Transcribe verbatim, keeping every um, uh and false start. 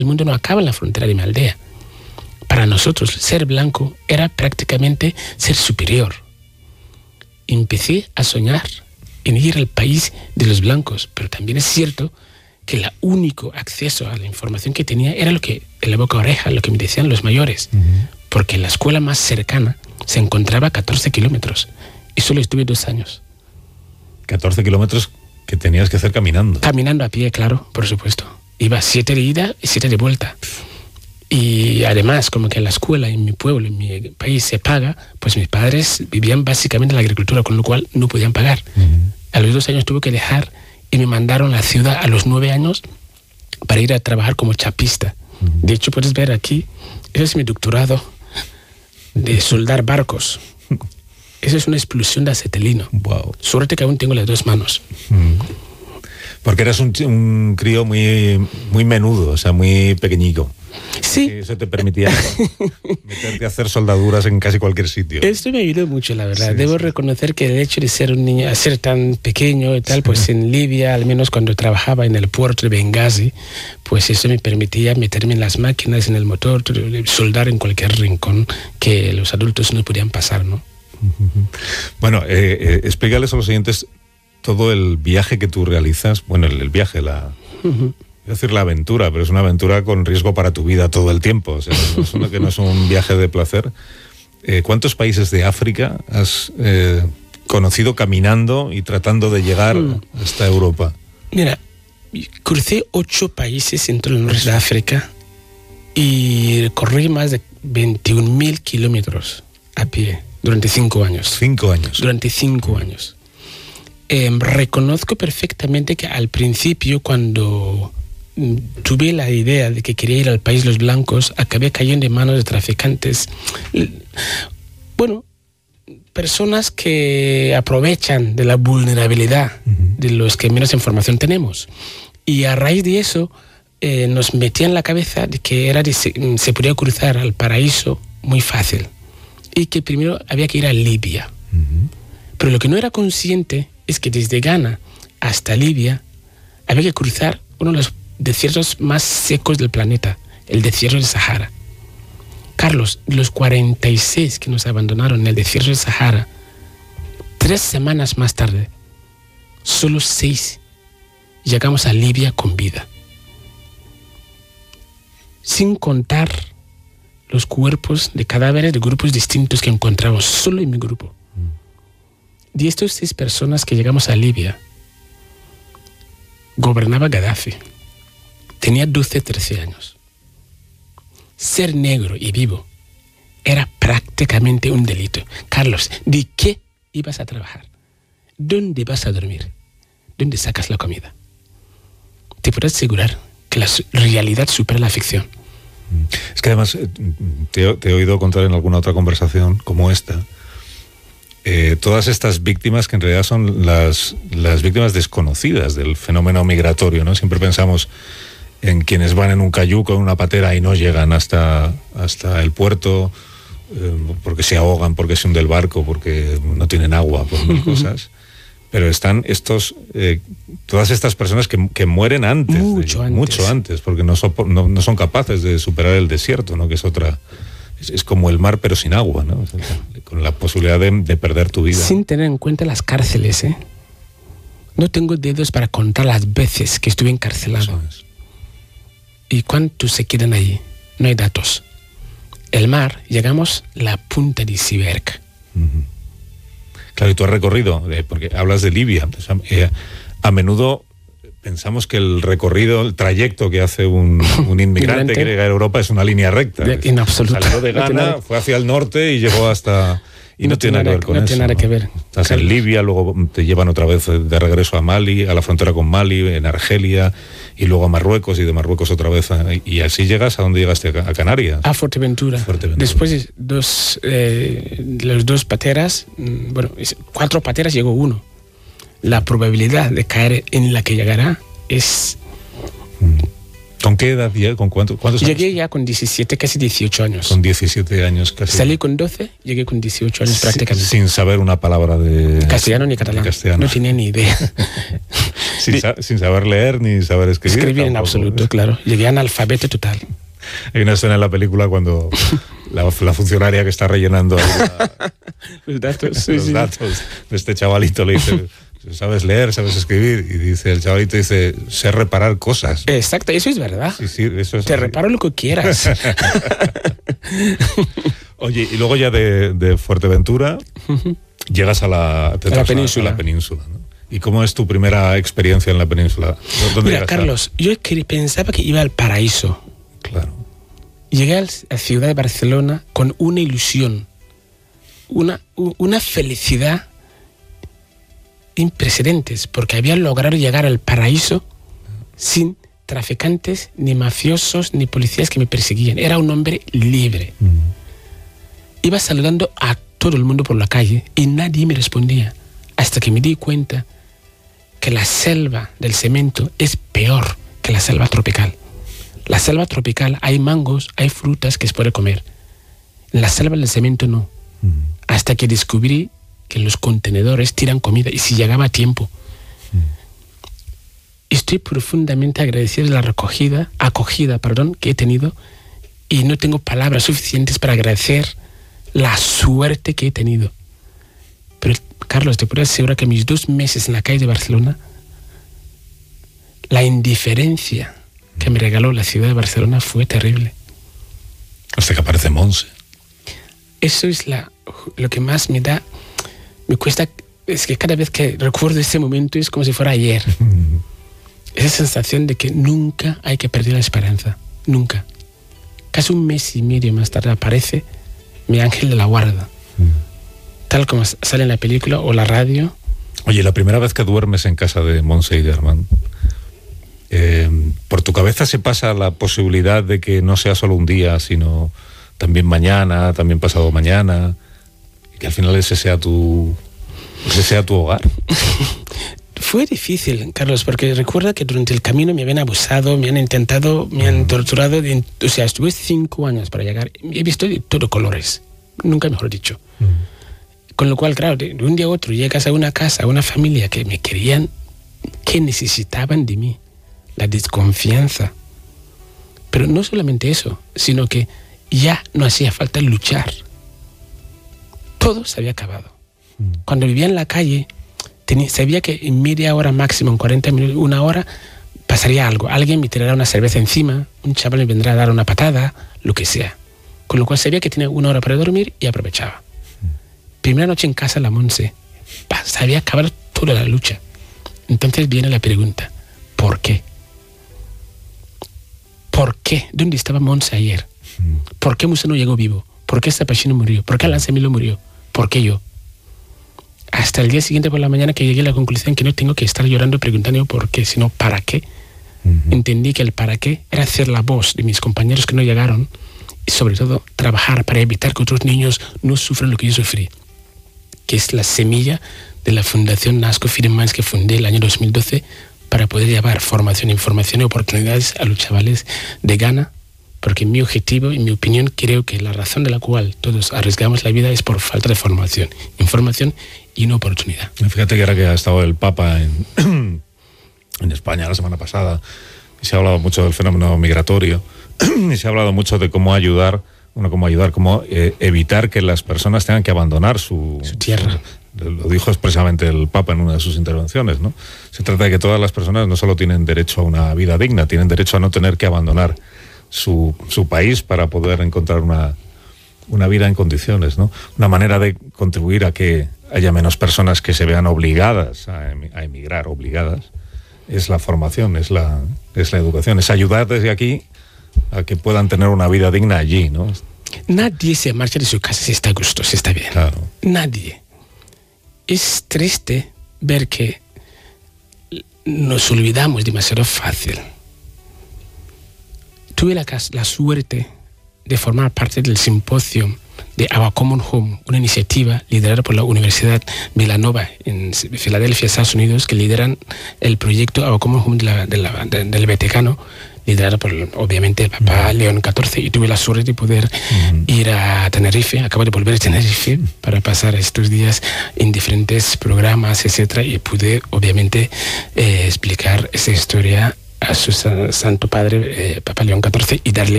El mundo no acaba en la frontera de mi aldea. Para nosotros, ser blanco era prácticamente ser superior. Empecé a soñar en ir al país de los blancos, pero también es cierto que el único acceso a la información que tenía era lo que, en la boca a oreja, lo que me decían los mayores, uh-huh. porque la escuela más cercana se encontraba a catorce kilómetros y solo estuve dos años. catorce kilómetros que tenías que hacer caminando. Caminando a pie, claro, por supuesto. Iba siete de ida y siete de vuelta. Y además, como que la escuela en mi pueblo, en mi país, se paga, pues mis padres vivían básicamente en la agricultura, con lo cual no podían pagar. Uh-huh. A los dos años tuve que dejar y me mandaron a la ciudad a los nueve años para ir a trabajar como chapista. Uh-huh. De hecho, puedes ver aquí, ese es mi doctorado de soldar barcos. Eso es una explosión de acetilino. Wow. Suerte que aún tengo las dos manos. Uh-huh. Porque eras un, un crío muy, muy menudo, o sea, muy pequeñico. Sí. Y eso te permitía meterte a hacer soldaduras en casi cualquier sitio. Esto me ayudó mucho, la verdad. Sí, Debo sí. reconocer que el hecho de ser un niño, ser tan pequeño y tal, sí. pues en Libia, al menos cuando trabajaba en el puerto de Benghazi, pues eso me permitía meterme en las máquinas, en el motor, soldar en cualquier rincón que los adultos no podían pasar, ¿no? Bueno, eh, eh, explícales a los oyentes todo el viaje que tú realizas, bueno, el, el viaje, la... Uh-huh. Es decir, la aventura, pero es una aventura con riesgo para tu vida todo el tiempo. O sea, no es, una, que no es un viaje de placer. Eh, ¿Cuántos países de África has eh, conocido caminando y tratando de llegar mm. hasta Europa? Mira, crucé ocho países en todo el norte de África y recorrí más de veintiún mil kilómetros a pie durante cinco años. Cinco años. Durante cinco mm. años. Eh, reconozco perfectamente que al principio, cuando tuve la idea de que quería ir al país los blancos, acabé cayendo en manos de traficantes. Bueno, personas que aprovechan de la vulnerabilidad uh-huh. de los que menos información tenemos. Y a raíz de eso, eh, nos metía en la cabeza de que era de, se, se podía cruzar al paraíso muy fácil. Y que primero había que ir a Libia. Uh-huh. Pero lo que no era consciente es que desde Ghana hasta Libia había que cruzar uno de los desiertos más secos del planeta, el desierto del Sahara. Carlos, los cuarenta y seis que nos abandonaron en el desierto del Sahara, tres semanas más tarde, solo seis llegamos a Libia con vida. Sin contar los cuerpos de cadáveres de grupos distintos que encontramos, solo en mi grupo. De estas seis personas que llegamos a Libia, gobernaba Gaddafi. Tenía doce, trece años. Ser negro y vivo era prácticamente un delito. Carlos, ¿de qué ibas a trabajar? ¿Dónde vas a dormir? ¿Dónde sacas la comida? Te puedo asegurar que la realidad supera la ficción. Es que además te, te he oído contar en alguna otra conversación como esta, eh, todas estas víctimas que en realidad son las, las víctimas desconocidas del fenómeno migratorio, ¿no? Siempre pensamos en quienes van en un cayuco, en una patera y no llegan hasta, hasta el puerto eh, porque se ahogan, porque se hunde el barco, porque no tienen agua, por mil cosas. Pero están estos, eh, todas estas personas que, que mueren antes, mucho de, antes, mucho antes, porque no, so, no, no son capaces de superar el desierto, ¿no? Que es otra, es, es como el mar pero sin agua, ¿no? O sea, con la posibilidad de, de perder tu vida. Sin tener en cuenta las cárceles, ¿eh? No tengo dedos para contar las veces que estuve encarcelado. ¿Y cuántos se quedan ahí? No hay datos. El mar, llegamos a la punta de iceberg. Uh-huh. Claro, y tú has recorrido, eh, porque hablas de Libia. Pues, eh, a menudo pensamos que el recorrido, el trayecto que hace un, un inmigrante que llega a Europa es una línea recta. De, en absoluto. Salió de Ghana, no fue hacia el norte y llegó hasta... Y no, no tiene nada que ver con no eso. Tiene nada ¿no? que ver. Estás claro. en Libia, luego te llevan otra vez de regreso a Mali, a la frontera con Mali, en Argelia, y luego a Marruecos, y de Marruecos otra vez. A, y así llegas a donde llegaste, a Canarias. A Fuerteventura. Fuerteventura. Después dos, eh, los dos pateras, bueno, cuatro pateras llegó uno. La probabilidad de caer en la que llegará es... ¿Con qué edad ya? ¿Con cuánto, cuántos Llegué años? ya con diecisiete, casi dieciocho años. Con diecisiete años casi. Salí con doce, llegué con dieciocho años prácticamente. Sin saber una palabra de... Castellano ni catalán. Castellano. No tenía ni idea. sin, sa sin saber leer ni saber escribir. Escribir en absoluto, claro. Llegué a analfabeto total. Hay una escena en la película cuando la, la funcionaria que está rellenando la, los datos, sí, los sí. datos de este chavalito le dice, ¿sabes leer, sabes escribir? Y dice el chavalito, dice, sé reparar cosas. Exacto, eso es verdad. Sí, sí, eso es Te así. reparo lo que quieras. Oye, y luego ya de, de Fuerteventura Uh-huh. llegas a la, te A la traes península. A la península, ¿no? ¿Y cómo es tu primera experiencia en la península? ¿Dónde Mira, llegas a- Carlos, yo que- pensaba que iba al paraíso. Claro. Llegué a la ciudad de Barcelona con una ilusión, una, u- una felicidad sin precedentes, porque había logrado llegar al paraíso sin traficantes, ni mafiosos, ni policías que me perseguían. Era un hombre libre. Mm. Iba saludando a todo el mundo por la calle y nadie me respondía, hasta que me di cuenta que la selva del cemento es peor que la selva tropical. La selva tropical hay mangos, hay frutas que se puede comer. En la selva del cemento no. Mm. Hasta que descubrí que en los contenedores tiran comida y si llegaba a tiempo. Mm. Estoy profundamente agradecido de la recogida, acogida, perdón, que he tenido y no tengo palabras suficientes para agradecer la suerte que he tenido. Pero, Carlos, te puedo asegurar que mis dos meses en la calle de Barcelona, la indiferencia que me regaló la ciudad de Barcelona fue terrible. Hasta que aparece Monse. Eso es la, lo que más me da, me cuesta, es que cada vez que recuerdo ese momento es como si fuera ayer. Esa sensación de que nunca hay que perder la esperanza, nunca. Casi un mes y medio más tarde aparece mi ángel de la guarda, tal como sale en la película o la radio. Oye, la primera vez que duermes en casa de Monse y de Armand, eh, ¿por tu cabeza se pasa la posibilidad de que no sea solo un día, sino también mañana, también pasado mañana, y que al final ese sea tu, ese sea tu hogar? Fue difícil, Carlos, porque recuerda que durante el camino me habían abusado, me han intentado, me han torturado. De, o sea, estuve cinco años para llegar. He visto de todo colores, nunca mejor dicho. Mm. Con lo cual, claro, de, de un día a otro llegas a una casa, a una familia que me querían, que necesitaban de mí. La desconfianza. Pero no solamente eso, sino que ya no hacía falta luchar. Todo se había acabado. Mm. Cuando vivía en la calle, tenía, sabía que en media hora máximo, en cuarenta minutos, una hora, pasaría algo. Alguien me tirará una cerveza encima, un chaval me vendrá a dar una patada, lo que sea. Con lo cual sabía que tenía una hora para dormir y aprovechaba. Mm. Primera noche en casa, la Monse. Se había acabado toda la lucha. Entonces viene la pregunta, ¿por qué? ¿Por qué? ¿Dónde estaba Monse ayer? ¿Por qué Musa no llegó vivo? ¿Por qué Zapachino murió? ¿Por qué Alan Semilo murió? ¿Por qué yo? Hasta el día siguiente por la mañana que llegué a la conclusión que no tengo que estar llorando preguntando por qué, sino para qué. Uh-huh. Entendí que el para qué era hacer la voz de mis compañeros que no llegaron y sobre todo trabajar para evitar que otros niños no sufran lo que yo sufrí, que es la semilla de la Fundación Nasco Firmans que fundé el año dos mil doce para poder llevar formación, información y oportunidades a los chavales de Ghana, porque mi objetivo y mi opinión creo que la razón de la cual todos arriesgamos la vida es por falta de formación, información y una oportunidad. Fíjate que ahora que ha estado el Papa en, en España la semana pasada y se ha hablado mucho del fenómeno migratorio y se ha hablado mucho de cómo ayudar, bueno, cómo ayudar, cómo eh, evitar que las personas tengan que abandonar su, su tierra. Su, lo dijo expresamente el Papa en una de sus intervenciones, ¿no? Se trata de que todas las personas no solo tienen derecho a una vida digna, tienen derecho a no tener que abandonar Su, su país para poder encontrar una, una vida en condiciones, ¿no? Una manera de contribuir a que haya menos personas que se vean obligadas a, a emigrar, obligadas, es la formación, es la, es la educación, es ayudar desde aquí a que puedan tener una vida digna allí, ¿no? Nadie se marcha de su casa si está a gusto, si está bien. Claro. Nadie. Es triste ver que nos olvidamos demasiado fácil. Tuve la, la suerte de formar parte del simposio de Our Common Home, una iniciativa liderada por la Universidad Villanova en Filadelfia, Estados Unidos, que lideran el proyecto Our Common Home de la, de la, de, del Vaticano, liderada por, obviamente, el Papa uh-huh. León catorce, y tuve la suerte de poder uh-huh. ir a Tenerife. Acabo de volver a Tenerife para pasar estos días en diferentes programas, etcétera, y pude, obviamente, eh, explicar esa historia a su Santo Padre, eh, Papa León catorce, y darle